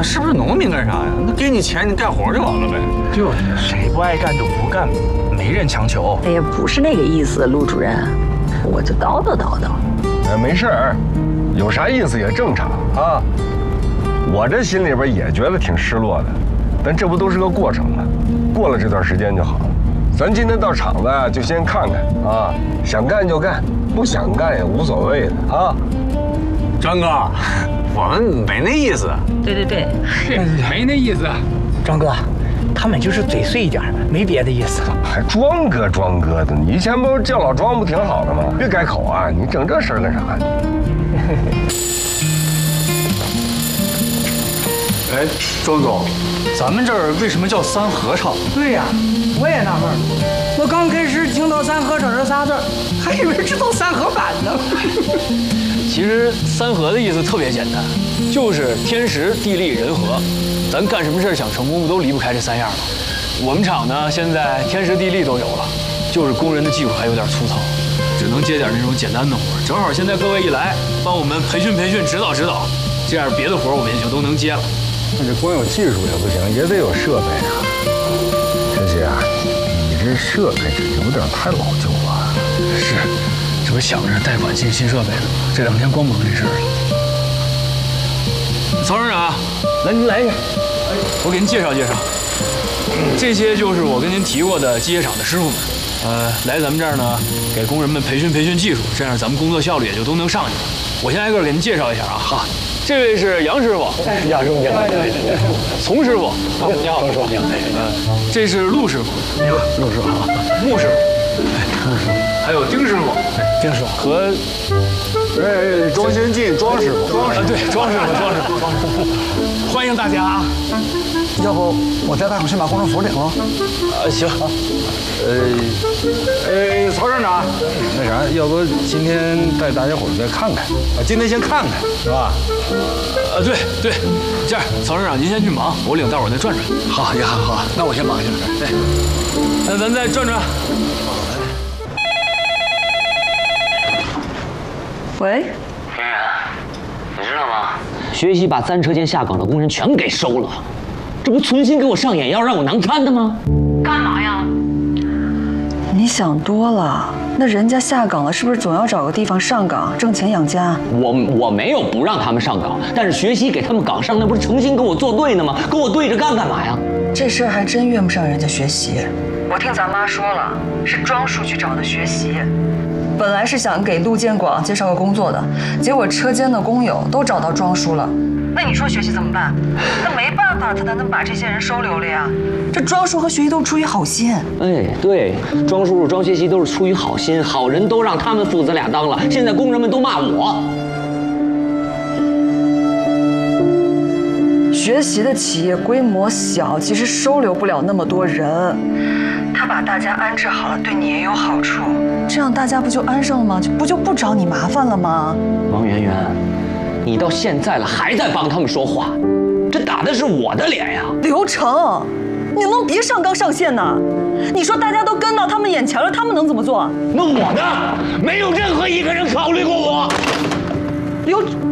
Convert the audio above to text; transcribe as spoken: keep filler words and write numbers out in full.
那是不是农民干啥呀？那给你钱，你干活就完了呗。 就是，谁不爱干就不干，没人强求。 哎呀，不是那个意思，陆主任，我就叨叨叨叨。 哎，没事儿，有啥意思也正常啊。我这心里边也觉得挺失落的，但这不都是个过程吗？过了这段时间就好了。咱今天到厂子就先看看啊，想干就干，不想干也无所谓的啊。 张哥，我们没那意思。 对对对， 没那意思。庄哥，他们就是嘴碎一点，没别的意思。 还庄哥庄哥的，你以前不是叫老庄不挺好的吗？别改口啊，你整这事儿干啥？ 哎，庄总，咱们这儿为什么叫三合厂？ 对呀、啊，我也纳闷儿。我刚开始听到三合整这仨字儿，还以为是造三合板呢。 其实三合的意思特别简单，就是天时地利人和。咱干什么事儿想成功，不都离不开这三样吗？我们厂呢，现在天时地利都有了，就是工人的技术还有点粗糙，只能接点那种简单的活。正好现在各位一来，帮我们培训培训、指导指导，这样别的活我们也就都能接了。 那这光有技术也不行，也得有设备啊。晨曦啊，你这设备这有点太老旧了。 是，这不想着贷款进新设备呢吗？这两天光忙这事儿了。曹厂长，来您来一下，我给您介绍介绍，这些就是我跟您提过的机械厂的师傅们，呃，来咱们这儿呢，给工人们培训培训技术，这样咱们工作效率也就都能上去了。我先挨个给您介绍一下啊，哈，这位是杨师傅，杨师傅你好，丛师傅，你好，钟师傅你好，呃，这是陆师傅，你好，陆师傅好，穆师傅，穆师傅，还有丁师傅，丁师傅和。 哎，庄先进，庄师傅， 庄师傅，对，庄师傅，庄师傅，庄师傅，欢迎大家啊！ 要不我带大伙去把工作服领了？ 呃，行， 呃，呃，曹厂长，那啥，要不今天带大家伙再看看啊？今天先看看，是吧？ 呃，对对，这样，曹厂长您先去忙，我领大伙再转转。好，也好，好，那我先忙一下。对，那咱再转转。 喂， 天然，你知道吗？学习把三车间下岗的工人全给收了，这不存心给我上眼药，让我难堪的吗？ 干嘛呀？你想多了，那人家下岗了，是不是总要找个地方上岗，挣钱养家？ 我我没有不让他们上岗，但是学习给他们岗上，那不是诚心跟我作对呢吗？跟我对着干干嘛呀？ 这事儿还真怨不上人家学习。我听咱妈说了，是庄叔去找的学习。本来是想给陆建广介绍个工作的，结果车间的工友都找到庄叔了。那你说学习怎么办？那没办法，他才能把这些人收留了呀。这庄叔和学习都是出于好心。 哎，对，庄叔叔、庄学习都是出于好心，好人都让他们父子俩当了，现在工人们都骂我。 学习的企业规模小，其实收留不了那么多人。他把大家安置好了，对你也有好处。这样大家不就安上了吗？就不就不找你麻烦了吗？ 王媛媛，你到现在了还在帮他们说话，这打的是我的脸呀！ 刘成，你能不能别上纲上线呢？你说大家都跟到他们眼前了，他们能怎么做？ 那我呢？没有任何一个人考虑过我。 刘。